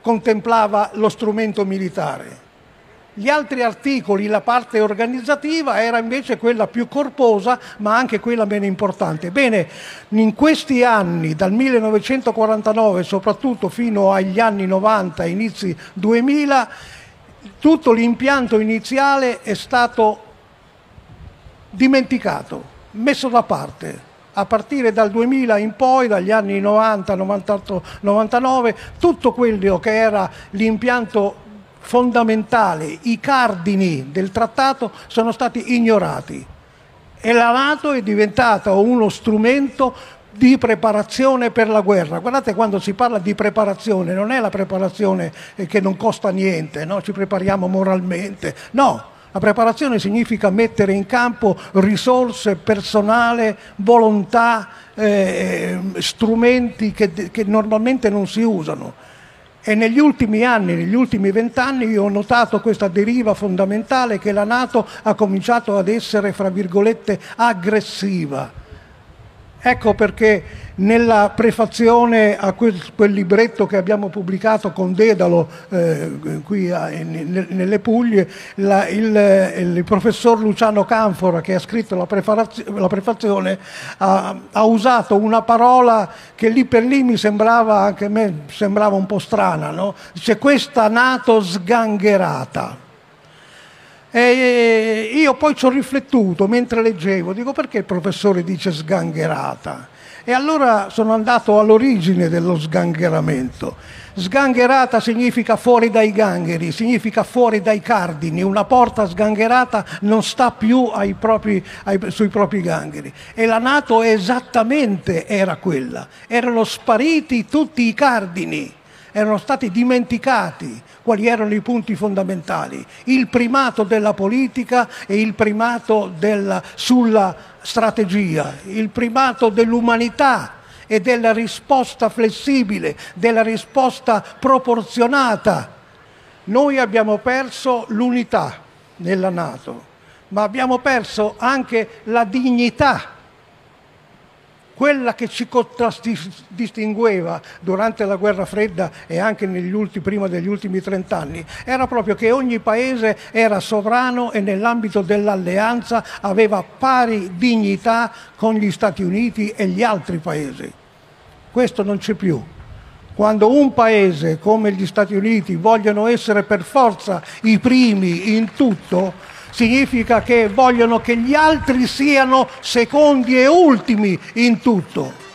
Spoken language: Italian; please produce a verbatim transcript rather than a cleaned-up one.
contemplava lo strumento militare. Gli altri articoli, la parte organizzativa, era invece quella più corposa, ma anche quella meno importante. Bene, in questi anni, dal millenovecentoquarantanove soprattutto fino agli anni novanta, inizi duemila, tutto l'impianto iniziale è stato dimenticato, messo da parte. A partire dal duemila in poi, dagli anni novanta, novantotto, novantanove, tutto quello che era l'impianto fondamentale, i cardini del trattato sono stati ignorati e la NATO è diventata uno strumento di preparazione per la guerra. Guardate, quando si parla di preparazione non è la preparazione che non costa niente, no? Ci prepariamo moralmente, no, la preparazione significa mettere in campo risorse, personale, volontà, eh, strumenti che, che normalmente non si usano. E negli ultimi anni, negli ultimi vent'anni, io ho notato questa deriva fondamentale che la NATO ha cominciato ad essere, fra virgolette, aggressiva. Ecco perché nella prefazione a quel, quel libretto che abbiamo pubblicato con Dedalo eh, qui a, in, nelle Puglie, la, il, il professor Luciano Canfora, che ha scritto la, la prefazione, ha, ha usato una parola che lì per lì mi sembrava, anche a me sembrava un po' strana, no? Dice: questa NATO sgangherata. E io poi ci ho riflettuto mentre leggevo, dico: perché il professore dice sgangherata? E allora sono andato all'origine dello sgangheramento. Sgangherata significa fuori dai gangheri, significa fuori dai cardini. Una porta sgangherata non sta più ai propri, ai, sui propri gangheri. E la NATO esattamente era quella. Erano spariti tutti i cardini. Erano stati dimenticati quali erano i punti fondamentali, il primato della politica e il primato della, sulla strategia, il primato dell'umanità e della risposta flessibile, della risposta proporzionata. Noi abbiamo perso l'unità nella NATO, ma abbiamo perso anche la dignità. Quella che ci contraddistingueva durante la guerra fredda e anche negli ultimi, prima degli ultimi trent'anni era proprio che ogni paese era sovrano e nell'ambito dell'alleanza aveva pari dignità con gli Stati Uniti e gli altri paesi. Questo non c'è più. Quando un paese come gli Stati Uniti vogliono essere per forza i primi in tutto, significa che vogliono che gli altri siano secondi e ultimi in tutto.